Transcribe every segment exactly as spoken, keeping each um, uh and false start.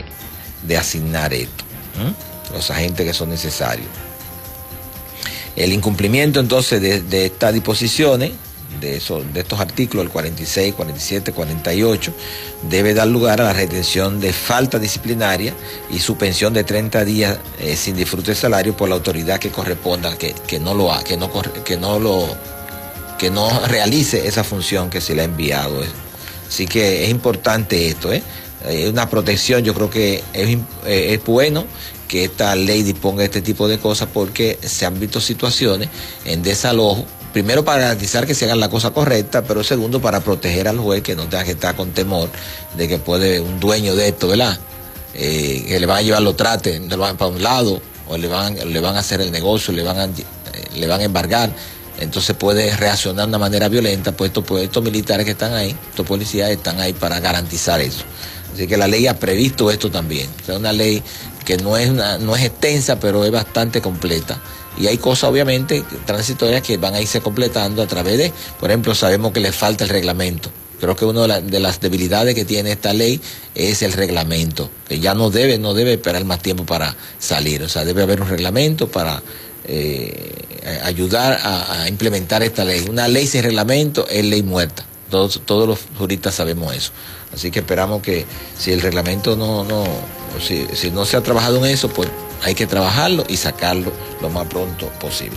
de, de asignar esto, ¿eh? Los agentes que son necesarios. El incumplimiento entonces de, de estas disposiciones, de, eso, de estos artículos, el cuarenta y seis, cuarenta y siete, cuarenta y ocho, debe dar lugar a la retención de falta disciplinaria y suspensión de treinta días eh, sin disfrute de salario por la autoridad que corresponda, que, que no lo ha, que no, que no lo, que no realice esa función que se le ha enviado. Así que es importante esto, ¿eh? Es una protección. Yo creo que es, es bueno que esta ley disponga este tipo de cosas, porque se han visto situaciones en desalojo, primero para garantizar que se hagan la cosa correcta, pero segundo para proteger al juez, que no tenga que estar con temor de que puede un dueño de esto, ¿verdad? Eh, que le van a llevar los trates, le van para un lado, o le van, le van a hacer el negocio, le van a, le van a embargar. Entonces puede reaccionar de una manera violenta, pues estos, pues estos militares que están ahí, estos policías están ahí para garantizar eso. Así que la ley ha previsto esto también. O sea, una ley que no es, una, no es extensa, pero es bastante completa. Y hay cosas, obviamente, transitorias que van a irse completando a través de, por ejemplo, sabemos que le falta el reglamento. Creo que una de, la, de las debilidades que tiene esta ley es el reglamento, que ya no debe, no debe esperar más tiempo para salir. O sea, debe haber un reglamento para eh, ayudar a, a implementar esta ley. Una ley sin reglamento es ley muerta. Todos, todos los juristas sabemos eso. Así que esperamos que si el reglamento no, no, si, si no se ha trabajado en eso, pues hay que trabajarlo y sacarlo lo más pronto posible.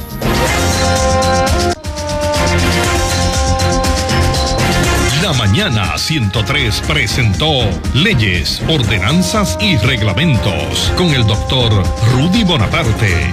La Mañana ciento tres presentó Leyes, Ordenanzas y Reglamentos con el doctor Rudy Bonaparte.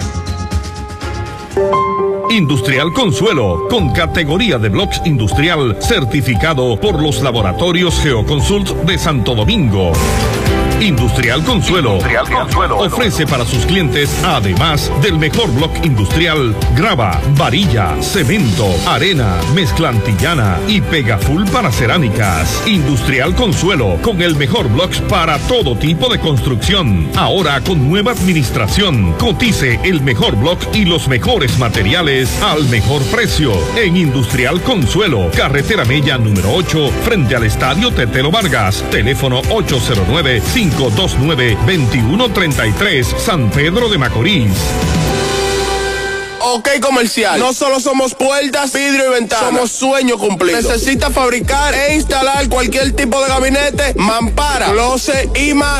Industrial Consuelo, con categoría de blocks industrial, certificado por los laboratorios Geoconsult de Santo Domingo. Industrial Consuelo, Industrial Consuelo ofrece para sus clientes, además del mejor block industrial, grava, varilla, cemento, arena, mezcla antillana y pegaful para cerámicas. Industrial Consuelo, con el mejor block para todo tipo de construcción. Ahora con nueva administración. Cotice el mejor block y los mejores materiales al mejor precio. En Industrial Consuelo, carretera Mella número ocho, frente al Estadio Tetelo Vargas. Teléfono ocho cero nueve, cinco dos nueve, dos uno tres tres, San Pedro de Macorís. Ok, comercial. No solo somos puertas, vidrio y ventanas. Somos sueño cumplido. Necesita fabricar e instalar cualquier tipo de gabinete, mampara, closet y más.